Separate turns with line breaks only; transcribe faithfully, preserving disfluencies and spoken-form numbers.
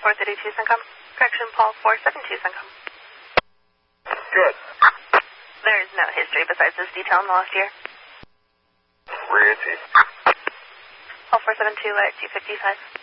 four thirty-two Syncom. Correction, Paul four seventy-two Syncom.
Good.
There is no history besides this detail in the last year.
Where is he?
Paul four seventy-two at two fifty-five.